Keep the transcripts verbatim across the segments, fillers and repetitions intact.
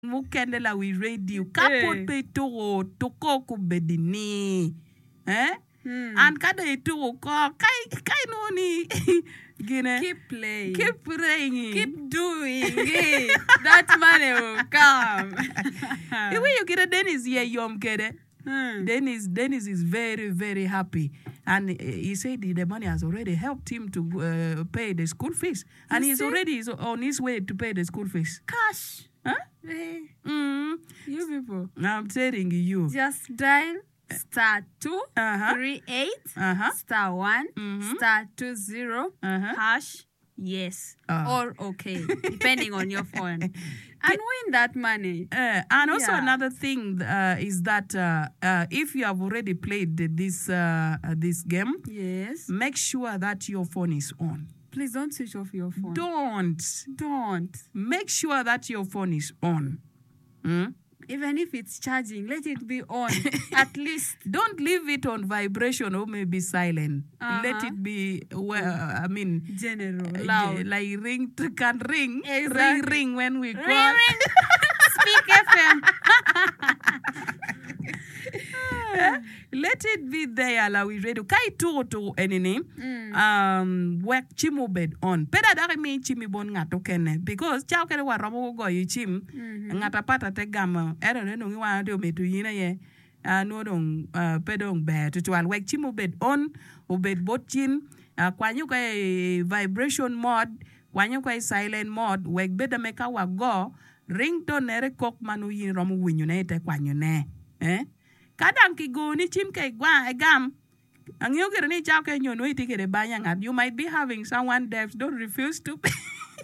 mukendela we radio kapot pe to to ko ku bedini eh hmm. And kada itu ko kai kai no ni gine keep playing keep playing keep doing it. That money will come. The way you get a Dennis here yom kede hmm. Dennis Dennis is very very happy, and he said the money has already helped him to uh, pay the school fees, and you he's see? already on his way to pay the school fees. Cash. Huh? Hey. Mm. You people. I'm telling you. Just dial star two uh-huh. three eight uh-huh. star one mm-hmm. star two zero uh-huh. hash yes uh. or okay depending on your phone and win that money. Uh, and also yeah. another thing uh, is that uh, uh, if you have already played this uh, uh, this game, yes, make sure that your phone is on. Please don't switch off your phone. Don't. Don't. Make sure that your phone is on. Mm? Even if it's charging, let it be on. At least. Don't leave it on vibration or maybe silent. Uh-huh. Let it be, well, I mean... general, uh, loud. Like ring, can ring. Exactly. Ring, ring when we call. Ring, ring. Speak F M. Let it be there, la we ready. Kai to to enini. Um, work chimo bed on. Peda dari mi chimi bon ngato kene because chao kene wa ramo go yi chim ngata pata te gama. Ero ne nungi wa ndo metu yina ye. Uh, no dong uh, pedong bed to an work chimo bed on o bed bot chin. Uh, kwanyu kay vibration mode, kwanyu kay silent mode. Work beda meka wa go. Ringtone nere kok manu yin romu winyu ne te kwanyu ne. Eh? Kadang ki go ni chim ke gwa egam ang yo kere ni chao ke nyo no iti kere banya ngat. You might be having someone deaf. Don't refuse to pay.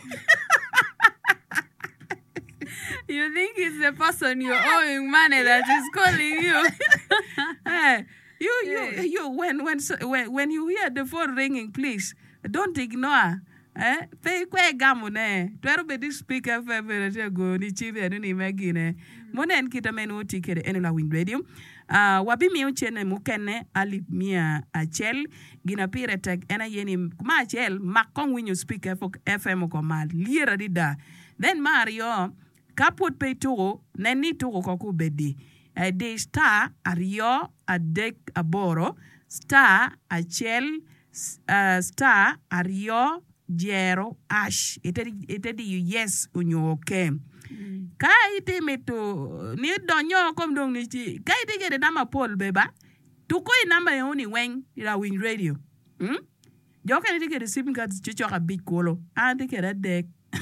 You think it's the person you're owing money that is calling you. Hey, you you you when when when when you hear the phone ringing, please don't ignore. Eh, pay kwe gamu ne. Twero be this speaker fe fe go ni chive anu ni megine. Monen kita menu tikere enula Wind Radio. Uh, wabi mi uchene mukene ali mia achel gina pire tag ena yeni kuma achel makong winyu speaker for F M ko mal lira dida. Then Mario kaput pe to neni to ko ku bedi. Uh, de star ario adek aboro star achel uh, star ario Jero ash itedi itedi yes unyo okay. Mm. Kai ite meto ni donyo kom dong ni chi kai ite get nama Paul beba to ko number yoni wen ila Wind Radio. Hm? Jo kan ite get sim card chi choka big kolo and ite get deck.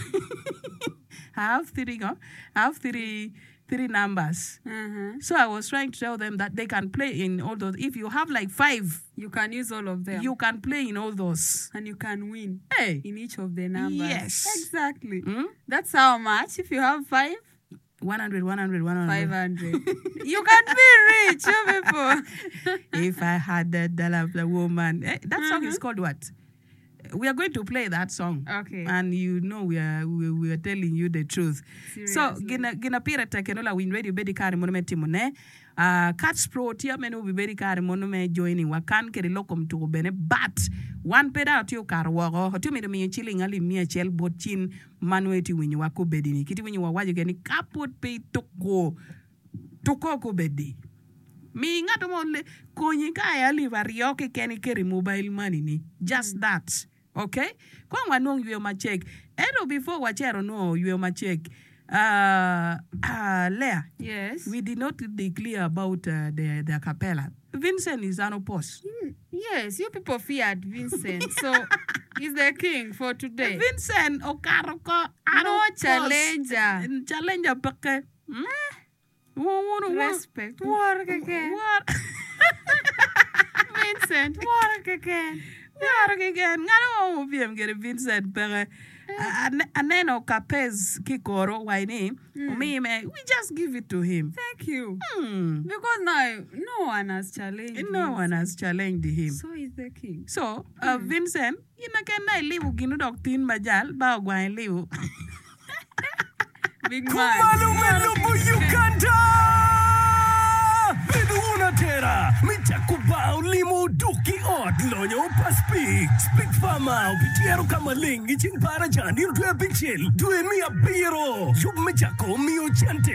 I have three go. I have three three numbers. Uh-huh. So I was trying to tell them that they can play in all those. If you have like five, you can use all of them. You can play in all those. And you can win. Hey. In each of the numbers. Yes. Exactly. Mm? That's how much. If you have five, one hundred, one hundred, one hundred. five hundred. You can be rich, you people. If I had the dollar of the woman. Eh, that uh-huh. song is called what? We are going to play that song. Okay. And you know we are we, we are telling you the truth. Seriously. So gina gina pira tekenola Wind Radio bedi kare monument timone. Uh Cats Pro tia menu bi bedi kare monument joining wakan kere lokom to bene but one peda tio karwo hotu mi mi chilling ali mi chel botin manueti winyi wako bedini kiti winyi wawaje gani kaput pe toko toko ko bedi. Mi ngato mo le konyi kaya li vario ke keni kere mobile money ni just mm. that. Okay? Kwa wanong you ma check. Edo before wachero no you ma check. Uh, uh, Leah. Yes. We did not declare about uh, the the capella. Vincent is an opposed. Mm, yes, you people feared Vincent. So he's the king for today. Vincent Okaroko. No challenger. Challenger peke. Hmm? Respect. Work again. Work. Vincent, work again. Work again. Ngano mo biem get Vincent pere. Aneno Capez Kikoro Waini. Me we just give it to him. Thank you. Hmm. Because now no one has challenged. No Vincent. one has challenged him. So he's the king. So uh, hmm. Vincent, ina kena liu ginu dok tin majal ba gwan liu. Big man. Uganda. Bidu una tera. Mita kubao limu duki ot lonyo pas speak speak farmer pitiero kamaling iching para jani dwe big chill dwe mi abiro yub me jako mi ochente